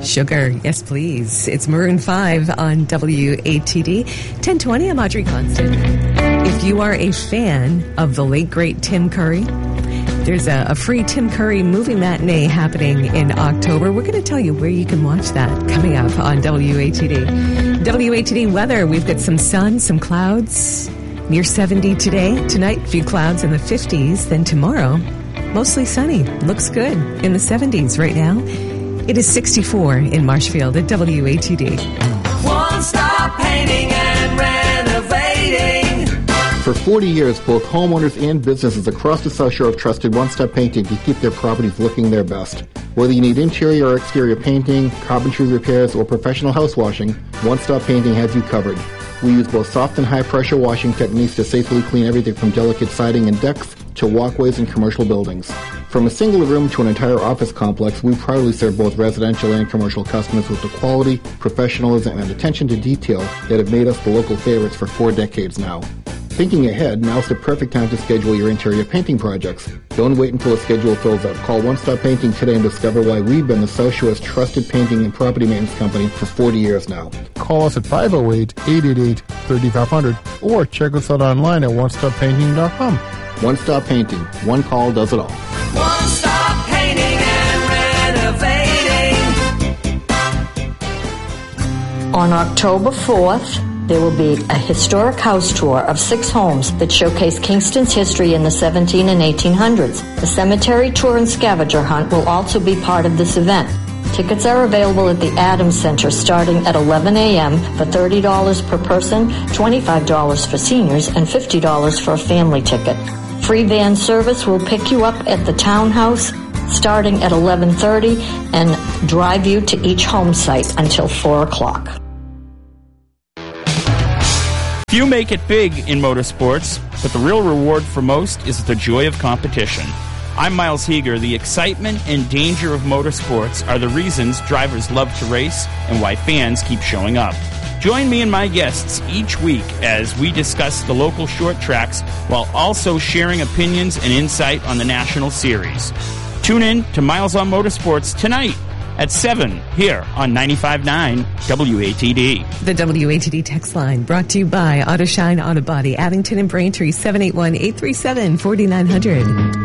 Sugar, yes please. It's Maroon 5 on WATD. 1020, I'm Audrey Constant. If you are a fan of the late, great Tim Curry, there's a free Tim Curry movie matinee happening in October. We're going to tell you where you can watch that coming up on WATD. WATD weather, we've got some sun, some clouds, near 70 today. Tonight, a few clouds in the 50s. Then tomorrow, mostly sunny. Looks good in the 70s right now. It is 64 in Marshfield at WATD. One Stop Painting and Renovating. For 40 years, both homeowners and businesses across the South Shore have trusted One Stop Painting to keep their properties looking their best. Whether you need interior or exterior painting, carpentry repairs, or professional house washing, One Stop Painting has you covered. We use both soft and high-pressure washing techniques to safely clean everything from delicate siding and decks to walkways and commercial buildings. From a single room to an entire office complex, we proudly serve both residential and commercial customers with the quality, professionalism, and attention to detail that have made us the local favorites for 4 decades now. Thinking ahead, now's the perfect time to schedule your interior painting projects. Don't wait until a schedule fills up. Call One Stop Painting today and discover why we've been the South Shore's trusted painting and property maintenance company for 40 years now. Call us at 508-888-3500 or check us out online at onestoppainting.com. One Stop Painting. One call does it all. One Stop Painting and Renovating. On October 4th, there will be a historic house tour of 6 homes that showcase Kingston's history in the 17 and 1800s. The cemetery tour and scavenger hunt will also be part of this event. Tickets are available at the Adams Center starting at 11 a.m. for $30 per person, $25 for seniors, and $50 for a family ticket. Free van service will pick you up at the townhouse starting at 11:30 and drive you to each home site until 4 o'clock. Few make it big in motorsports, but the real reward for most is the joy of competition. I'm Miles Heeger. The excitement and danger of motorsports are the reasons drivers love to race and why fans keep showing up. Join me and my guests each week as we discuss the local short tracks while also sharing opinions and insight on the National Series. Tune in to Miles on Motorsports tonight at 7 here on 95.9 WATD. The WATD text line brought to you by Auto Shine Auto Body, Abington and Braintree, 781-837-4900.